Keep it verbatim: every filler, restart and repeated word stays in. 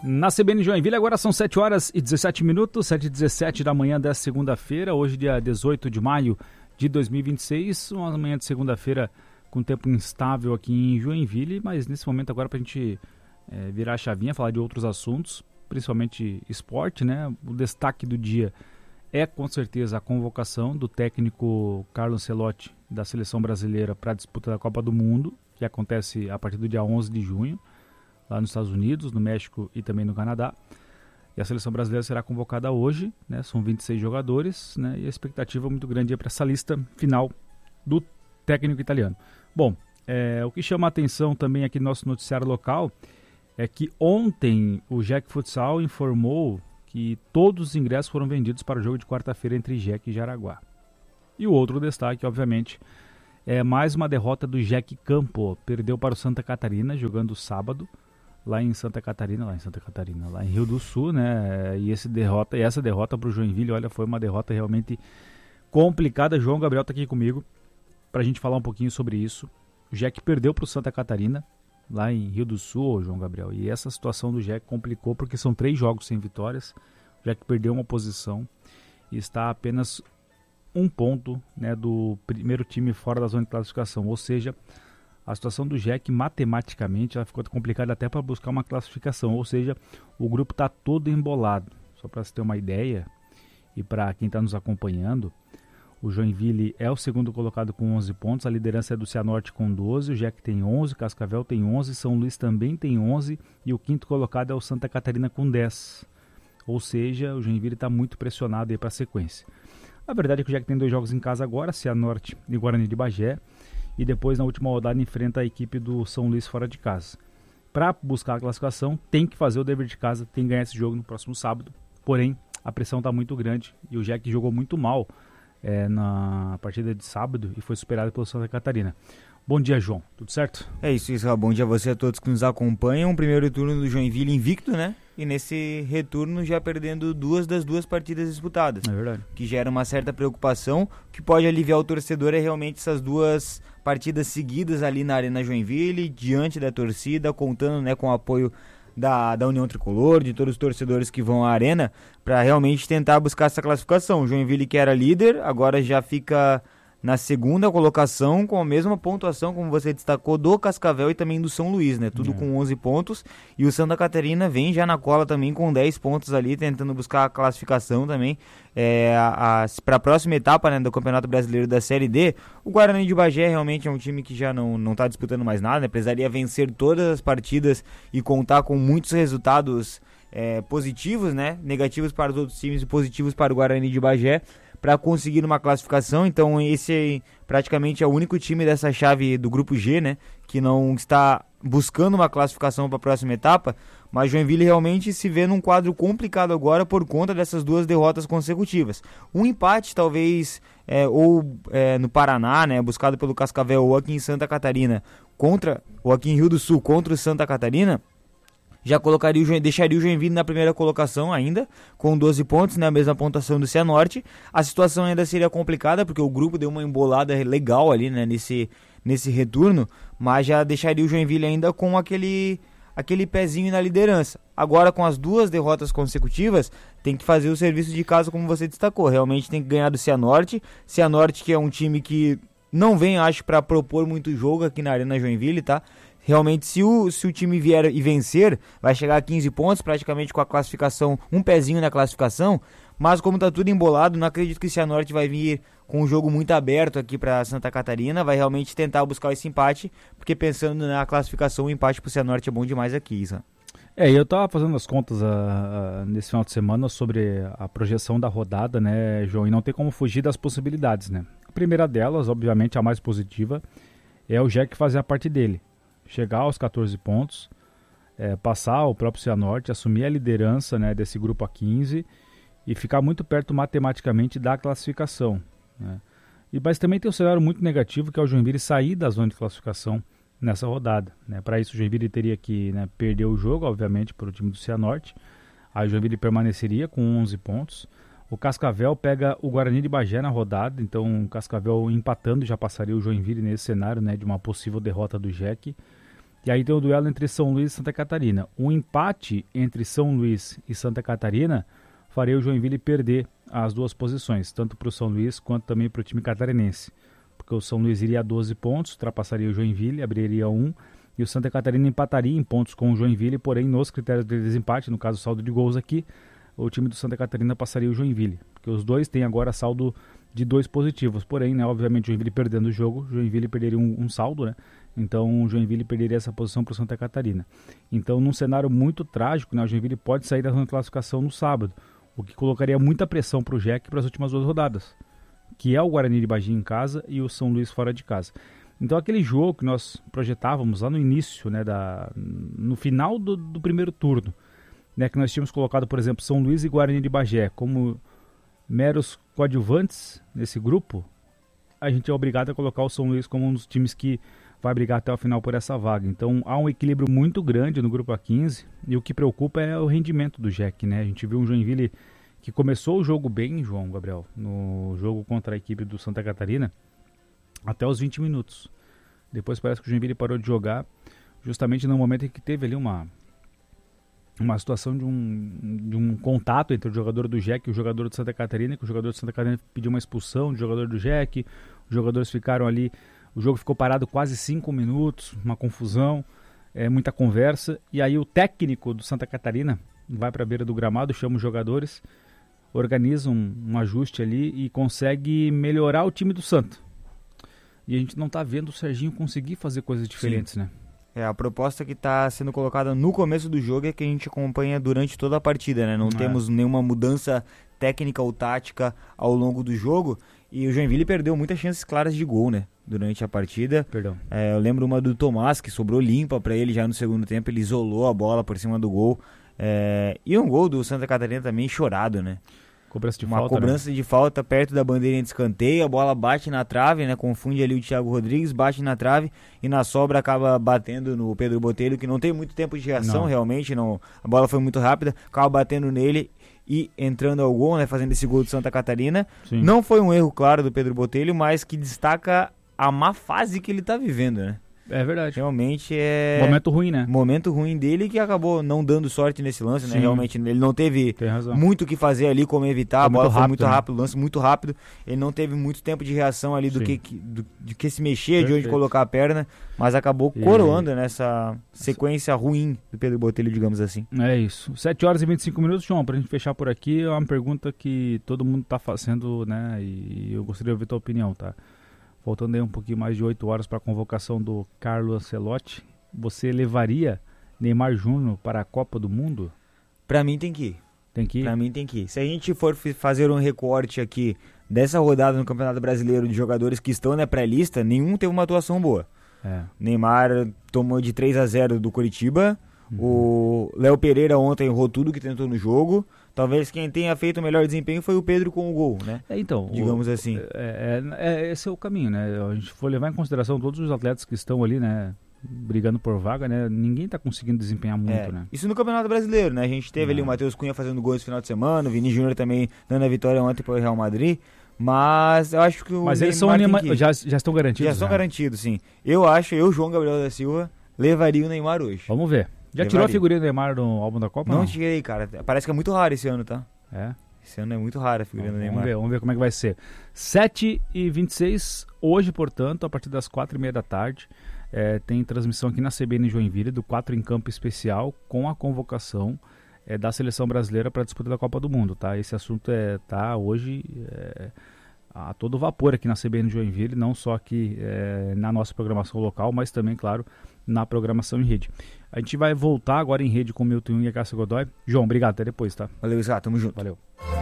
Na C B N Joinville agora são sete horas e dezessete minutos, sete e dezessete da manhã desta segunda-feira, hoje dia dezoito de maio de dois mil e vinte e seis, uma manhã de segunda-feira com tempo instável aqui em Joinville, mas nesse momento agora para a gente é, virar a chavinha, falar de outros assuntos, principalmente esporte, né? O destaque do dia é com certeza a convocação do técnico Carlo Ancelotti da Seleção Brasileira para a disputa da Copa do Mundo, que acontece a partir do dia onze de junho. Lá nos Estados Unidos, no México e também no Canadá. E a seleção brasileira será convocada hoje, né? São vinte e seis jogadores, né? E a expectativa é muito grande é para essa lista final do técnico italiano. Bom, é, o que chama a atenção também aqui no nosso noticiário local é que ontem o J E C Futsal informou que todos os ingressos foram vendidos para o jogo de quarta-feira entre J E C e Jaraguá. E o outro destaque, obviamente, é mais uma derrota do J E C Campo. Perdeu para o Santa Catarina, jogando sábado, lá em Santa Catarina, lá em Santa Catarina, lá em Rio do Sul, né? E esse derrota, e essa derrota para o Joinville, olha, foi uma derrota realmente complicada. João Gabriel está aqui comigo para a gente falar um pouquinho sobre isso. O J E C perdeu para o Santa Catarina, lá em Rio do Sul, João Gabriel. E essa situação do J E C complicou porque são três jogos sem vitórias. O J E C perdeu uma posição e está a apenas um ponto, né, do primeiro time fora da zona de classificação, ou seja, a situação do J E C matematicamente ela ficou complicada até para buscar uma classificação, ou seja, o grupo está todo embolado. Só para você ter uma ideia e para quem está nos acompanhando, o Joinville é o segundo colocado com onze pontos, a liderança é do Cianorte com doze, o J E C tem onze, Cascavel tem onze, São Luís também tem onze e o quinto colocado é o Santa Catarina com dez. Ou seja, o Joinville está muito pressionado aí para a sequência. A verdade é que o J E C tem dois jogos em casa agora, Cianorte e Guarani de Bagé, e depois na última rodada enfrenta a equipe do São Luís fora de casa. Para buscar a classificação, tem que fazer o dever de casa, tem que ganhar esse jogo no próximo sábado, porém a pressão está muito grande e o J E C jogou muito mal é, na partida de sábado e foi superado pelo Santa Catarina. Bom dia, João. Tudo certo? É isso, Israel. Bom dia a você, a todos que nos acompanham. Primeiro turno do Joinville invicto, né? E nesse retorno já perdendo duas das duas partidas disputadas. É verdade. Que gera uma certa preocupação. O que pode aliviar o torcedor é realmente essas duas partidas seguidas ali na Arena Joinville, diante da torcida, contando, né, com o apoio da, da União Tricolor, de todos os torcedores que vão à Arena, para realmente tentar buscar essa classificação. O Joinville, que era líder, agora já fica na segunda colocação, com a mesma pontuação, como você destacou, do Cascavel e também do São Luís, né? Tudo é. com onze pontos. E o Santa Catarina vem já na cola também com dez pontos ali, tentando buscar a classificação também é, para a próxima etapa, né, do Campeonato Brasileiro da Série D. O Guarani de Bagé realmente é um time que já não não está disputando mais nada, né? Precisaria vencer todas as partidas e contar com muitos resultados é, positivos, né? Negativos para os outros times e positivos para o Guarani de Bagé, para conseguir uma classificação. Então esse praticamente é o único time dessa chave do grupo G, né, que não está buscando uma classificação para a próxima etapa, mas Joinville realmente se vê num quadro complicado agora por conta dessas duas derrotas consecutivas. Um empate talvez é, ou é, no Paraná, né, buscado pelo Cascavel, ou aqui em Santa Catarina contra, ou aqui em Rio do Sul contra o Santa Catarina, já colocaria o, deixaria o Joinville na primeira colocação ainda, com doze pontos, né, a mesma pontuação do Cianorte. A situação ainda seria complicada, porque o grupo deu uma embolada legal ali, né, nesse, nesse retorno, mas já deixaria o Joinville ainda com aquele, aquele pezinho na liderança. Agora, com as duas derrotas consecutivas, tem que fazer o serviço de casa, como você destacou. Realmente tem que ganhar do Cianorte. Cianorte, que é um time que não vem, acho, para propor muito jogo aqui na Arena Joinville, tá? Realmente, se o, se o time vier e vencer, vai chegar a quinze pontos, praticamente com a classificação, um pezinho na classificação, mas como tá tudo embolado, não acredito que o Cianorte vai vir com um jogo muito aberto aqui para Santa Catarina, vai realmente tentar buscar esse empate, porque pensando na classificação, o empate pro Cianorte é bom demais aqui, Isa. É, eu tava fazendo as contas uh, uh, nesse final de semana sobre a projeção da rodada, né, João, e não tem como fugir das possibilidades, né. A primeira delas, obviamente a mais positiva, é o J E C fazer a parte dele. Chegar aos catorze pontos, é, passar o próprio Cianorte, assumir a liderança, né, desse grupo a quinze e ficar muito perto matematicamente da classificação, né. E, mas também tem um cenário muito negativo, que é o Joinville sair da zona de classificação nessa rodada, né. Para isso o Joinville teria que, né, perder o jogo, obviamente, para o time do Cianorte. Aí o Joinville permaneceria com onze pontos. O Cascavel pega o Guarani de Bagé na rodada, então o Cascavel empatando já passaria o Joinville nesse cenário, né, de uma possível derrota do J E C. E aí tem o duelo entre São Luís e Santa Catarina. Um empate entre São Luís e Santa Catarina faria o Joinville perder as duas posições, tanto para o São Luís quanto também para o time catarinense. Porque o São Luís iria a doze pontos, ultrapassaria o Joinville, abriria um, e o Santa Catarina empataria em pontos com o Joinville, porém nos critérios de desempate, no caso saldo de gols aqui, o time do Santa Catarina passaria o Joinville. Porque os dois têm agora saldo de dois positivos, porém, né, obviamente o Joinville perdendo o jogo, o Joinville perderia um, um saldo, né? Então o Joinville perderia essa posição para o Santa Catarina. Então num cenário muito trágico, né, o Joinville pode sair da zona de classificação no sábado, o que colocaria muita pressão para o J E C para as últimas duas rodadas, que é o Guarani de Bagé em casa e o São Luís fora de casa. Então aquele jogo que nós projetávamos lá no início, né, da, no final do, do primeiro turno, né, que nós tínhamos colocado, por exemplo, São Luís e Guarani de Bagé como meros coadjuvantes nesse grupo, a gente é obrigado a colocar o São Luís como um dos times que vai brigar até o final por essa vaga. Então há um equilíbrio muito grande no grupo A quinze e o que preocupa é o rendimento do J E C, né? A gente viu um Joinville que começou o jogo bem, João Gabriel, no jogo contra a equipe do Santa Catarina, até os vinte minutos. Depois parece que o Joinville parou de jogar justamente no momento em que teve ali uma, uma situação de um, de um contato entre o jogador do J E C e o jogador do Santa Catarina, que o jogador do Santa Catarina pediu uma expulsão do jogador do J E C, os jogadores ficaram ali, o jogo ficou parado quase cinco minutos, uma confusão, é, muita conversa, e aí o técnico do Santa Catarina vai para a beira do gramado, chama os jogadores, organiza um, um ajuste ali e consegue melhorar o time do Santa. E a gente não está vendo o Serginho conseguir fazer coisas diferentes, Sim. né? É, a proposta que está sendo colocada no começo do jogo é que a gente acompanha durante toda a partida, né? Não é. temos nenhuma mudança técnica ou tática ao longo do jogo, e o Joinville perdeu muitas chances claras de gol, né? Durante a partida. Perdão. É, eu lembro uma do Tomás, que sobrou limpa para ele já no segundo tempo, ele isolou a bola por cima do gol. É, e um gol do Santa Catarina também chorado, né? Cobrança de uma falta, cobrança né? de falta perto da bandeirinha de escanteio, a bola bate na trave, né? Confunde ali o Thiago Rodrigues, bate na trave e na sobra acaba batendo no Pedro Botelho, que não tem muito tempo de reação, não. realmente, não. A bola foi muito rápida, acaba batendo nele e entrando ao gol, né? Fazendo esse gol do Santa Catarina. Sim. Não foi um erro, claro, do Pedro Botelho, mas que destaca a má fase que ele tá vivendo, né? É verdade. Realmente é... Momento ruim, né? Momento ruim dele, que acabou não dando sorte nesse lance, Sim. né? Realmente, ele não teve muito o que fazer ali, como evitar. Foi a bola muito foi rápido, muito rápido, o né? lance muito rápido. Ele não teve muito tempo de reação ali do que, do, de que se mexer, Perfeito. de onde colocar a perna, mas acabou e... coroando nessa sequência ruim do Pedro Botelho, digamos assim. É isso. sete horas e vinte e cinco minutos, João, pra gente fechar por aqui, é uma pergunta que todo mundo tá fazendo, né? E eu gostaria de ouvir tua opinião, tá? Faltando aí um pouquinho mais de oito horas para a convocação do Carlo Ancelotti, você levaria Neymar Júnior para a Copa do Mundo? Para mim tem que ir. Tem que ir? Para mim tem que ir. Se a gente for fazer um recorte aqui dessa rodada no Campeonato Brasileiro de jogadores que estão na pré-lista, nenhum teve uma atuação boa. É. Neymar tomou de três a zero do Coritiba. Uhum. O Léo Pereira ontem errou tudo que tentou no jogo. Talvez quem tenha feito o melhor desempenho foi o Pedro com o gol, né? É, então, digamos o, assim. É, é, é, esse é o caminho, né? A gente for levar em consideração todos os atletas que estão ali, né? Brigando por vaga, né? Ninguém tá conseguindo desempenhar muito, é, né? Isso no Campeonato Brasileiro, né? A gente teve é. ali o Matheus Cunha fazendo gols no final de semana, o Vini Júnior também dando a vitória ontem para o Real Madrid. Mas eu acho que o Mas eles são anima... que... já, já estão garantidos, Já estão né? garantidos, sim. Eu acho, eu, João Gabriel da Silva, levaria o Neymar hoje. Vamos ver. Já levaria. Tirou a figurinha do Neymar no álbum da Copa? Não, não tirei, cara. Parece que é muito raro esse ano, tá? É? Esse ano é muito raro a figurinha vamos, do Neymar. Vamos ver, vamos ver como é que vai ser. sete e vinte e seis, hoje, portanto, a partir das quatro e meia da tarde, é, tem transmissão aqui na C B N Joinville, do quatro em Campo Especial, com a convocação é, da Seleção Brasileira para a disputa da Copa do Mundo, tá? Esse assunto é, tá hoje é, a todo vapor aqui na C B N Joinville, não só aqui é, na nossa programação local, mas também, claro, na programação em rede. A gente vai voltar agora em rede com o Milton Jung e a Cássia Godoy. João, obrigado, até depois, tá? Valeu, Isaac, tamo junto. Valeu.